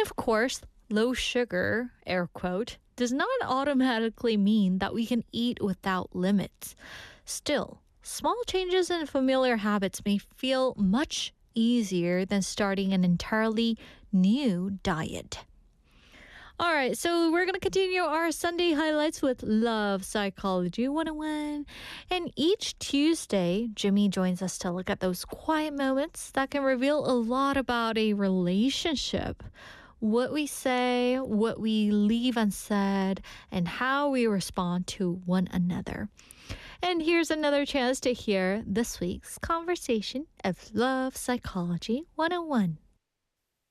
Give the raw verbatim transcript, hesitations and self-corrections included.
of course, low sugar, air quote, does not automatically mean that we can eat without limits. Still, small changes in familiar habits may feel much easier than starting an entirely new diet. All right, so we're going to continue our Sunday highlights with Love Psychology one oh one. And each Tuesday, Jimmy joins us to look at those quiet moments that can reveal a lot about a relationship. What we say, what we leave unsaid, and how we respond to one another. And here's another chance to hear this week's conversation of Love Psychology one oh one.